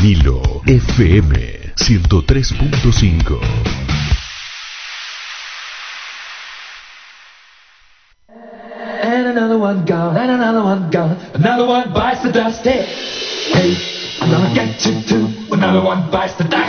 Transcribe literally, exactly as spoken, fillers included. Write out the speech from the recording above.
Vinilo F M ciento tres punto cinco. And another one gone, and another one gone. Another one bites the dust. Hey, hey, I'm gonna get you too. Another one bites the dust.